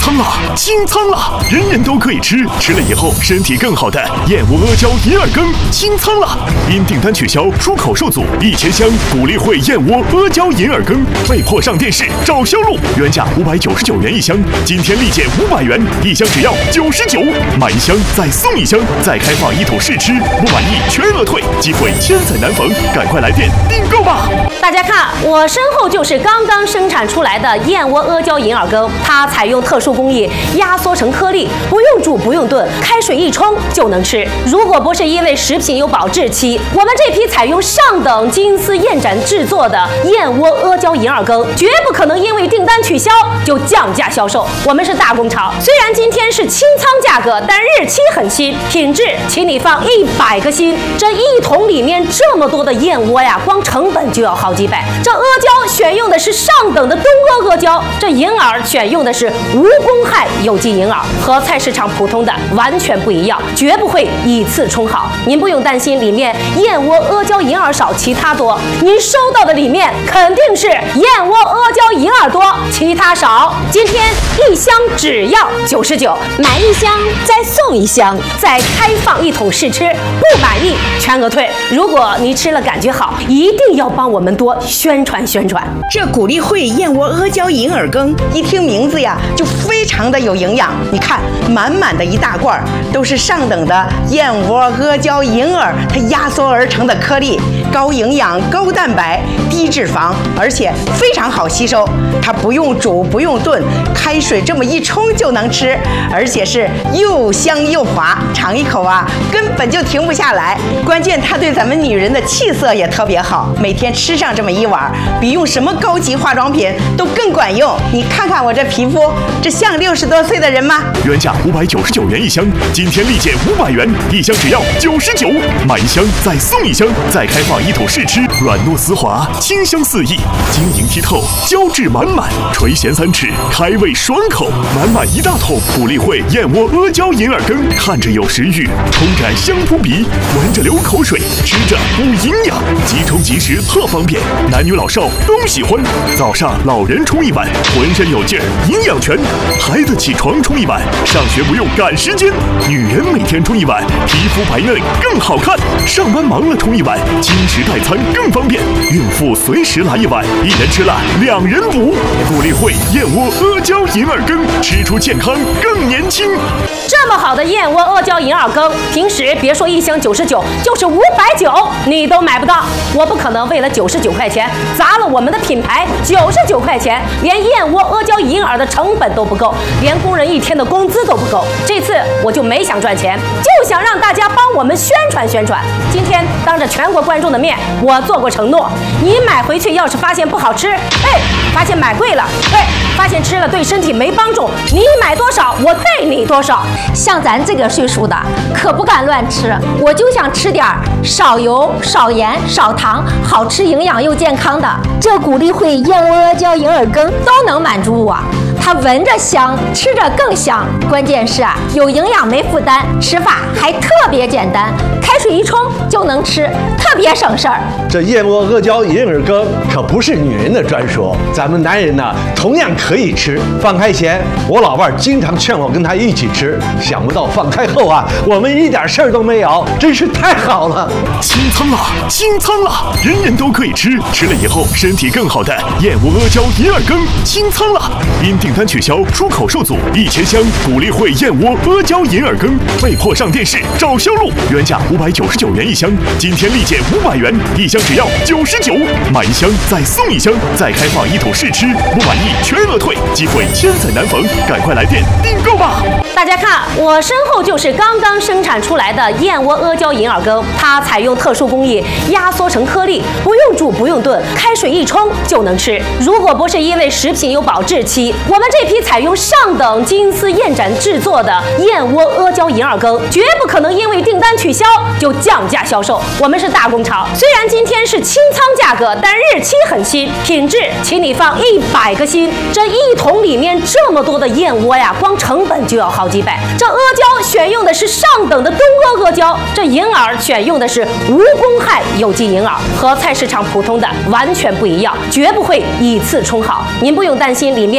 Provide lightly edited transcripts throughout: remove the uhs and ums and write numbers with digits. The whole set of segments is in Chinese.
仓了，清仓了，人人都可以吃，吃了以后身体更好的燕窝阿胶银耳羹清仓了。因订单取消，出口受阻，1000箱古力惠燕窝阿胶银耳羹被迫上电视找销路，原价599元一箱，今天立减500元，一箱只要99，买一箱再送一箱，再开放一桶试吃，不满意全额退，机会千载难逢，赶快来电订购吧！ 大家看，我身后就是刚刚生产出来的燕窝阿胶银耳羹，它采用特殊工艺压缩成颗粒，不用煮不用炖，开水一冲就能吃。如果不是因为食品有保质期，我们这批采用上等金丝燕盏制作的燕窝阿胶银耳羹，绝不可能因为订单取消就降价销售。我们是大工厂，虽然今天是清仓价格，但日期很新，品质请你放100个心。这一桶里面这么多的燕窝呀，光成本就要好几百。这阿胶选用的是上等的东阿阿胶，这银耳选用的是无公害有机银耳，和菜市场普通的完全不一样，绝不会以次充好。您不用担心里面燕窝阿胶银耳少，其他多。您收到的里面肯定是燕窝阿胶银耳多，其他少。今天一箱只要99，买一箱再送一箱，再开放一桶试吃，不满意全额退。如果你吃了感觉好，一定要帮我们多宣传宣传。 这古力惠燕窝阿胶银耳羹，一听名字呀就非常的有营养。你看，满满的一大罐都是上等的燕窝阿胶银耳，它压缩而成的颗粒，高营养、高蛋白、低脂肪，而且非常好吸收。它不用煮不用炖，开水这么一冲就能吃，而且是又香又滑，尝一口啊根本就停不下来。关键它对咱们女人的气色也特别好，每天吃上这么一碗，比用什么高级化妆品都更管用。你看看我这皮肤，这像60多岁的人吗？ 原价599元一箱，今天立减500元，一箱只要99，买一箱再送一箱，再开放一桶试吃，软糯丝滑，清香四溢，晶莹剔透，胶质满满，垂涎3尺，开胃爽口，满满一大桶古力惠燕窝阿胶银耳羹，看着有食欲，冲着香扑鼻，闻着流口水，吃着补营养，即冲即食特方便，男女老少都喜欢。早上老人冲一碗，浑身有劲儿，营养全；孩子起床冲一碗，上学不用赶时间；女人每天冲一碗，皮肤白嫩更好看；上班忙了冲一碗，轻食代餐更方便；孕妇随时来一碗，一人吃了2人补。古力惠燕窝阿胶银耳羹，吃出健康更年轻。 这么好的燕窝阿胶银耳羹，平时别说一箱99，就是590你都买不到。我不可能为了99块钱砸了我们的品牌，99块钱连燕窝阿胶银耳的成本都不够，连工人1天的工资都不够。这次我就没想赚钱，就想让大家帮我们宣传宣传。今天当着全国观众的面，我做过承诺，你买回去要是发现不好吃，发现买贵了，发现吃了对身体没帮助，你买多少我退你多少。 像咱这个岁数的可不敢乱吃，我就想吃点少油少盐少糖，好吃营养又健康的。这古力惠燕窝阿胶银耳羹都能满足我，它闻着香，吃着更香，关键是有营养没负担，吃法还特别简单，开水一冲就能吃，特别省事儿。 这燕窝阿胶银耳羹可不是女人的专属，咱们男人呢同样可以吃。放开前，我老伴经常劝我跟他一起吃，想不到放开后我们一点事儿都没有，真是太好了。 清仓了，清仓了，人人都可以吃，吃了以后身体更好的燕窝阿胶银耳羹清仓了。因订单取消，出口受阻，1000箱古力惠燕窝阿胶银耳羹被迫上电视找销路，原价599元一箱，今天立减500元，一箱只要99，买一箱再送一箱，再开放一桶试吃，不满意全额退，机会千载难逢，赶快来电订购吧！ 大家看，我身后就是刚刚生产出来的燕窝阿胶银耳羹，它采用特殊工艺压缩成颗粒，不用煮不用炖，开水一冲就能吃。如果不是因为食品有保质期，我们这批采用上等金丝燕盏制作的燕窝阿胶银耳羹，绝不可能因为订单取消就降价销售。我们是大工厂，虽然今天是清仓价格，但日期很新，品质请你放100个心。这一桶里面这么多的燕窝呀，光成本就要好几百。这阿胶选用的是上等的东阿阿胶，这银耳选用的是无公害有机银耳，和菜市场普通的完全不一样，绝不会以次充好。您不用担心里面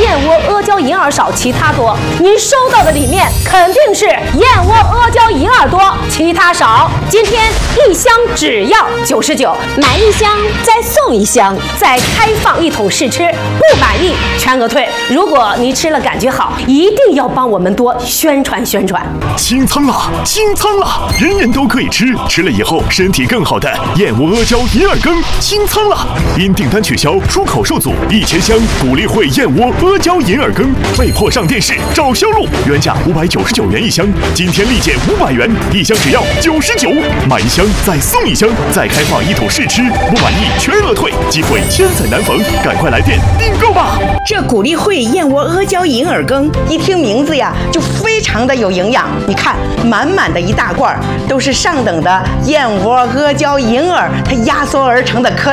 燕窝阿胶银耳少，其他多。您收到的里面肯定是燕窝阿胶银耳多，其他少。今天1箱只要99， 买1箱再送1箱， 再开放1桶试吃，不满意全额退。如果你吃了感觉好，一定要帮我们多宣传宣传。 清仓啦，清仓啦！人人都可以吃，吃了以后身体更好的燕窝阿胶银耳羹清仓啦！因订单取消，出口受阻，1000箱鼓励会燕窝阿胶银耳羹被迫上电视找销路，原价599元1箱，今天立减500元，1箱只要99，买1箱再送1箱，再开放1桶试吃，不满意全额退，机会千载难逢，赶快来电订购吧！ 这鼓励会燕窝阿胶银耳羹，一听名字呀，就非常的有营养。你看，满满的一大罐，都是上等的燕窝阿胶银耳它压缩而成的颗粒。